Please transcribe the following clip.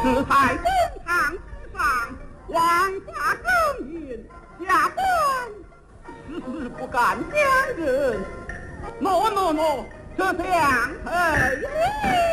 是在公堂之上枉法耕耘，下官实不敢相认。喏，这相陪。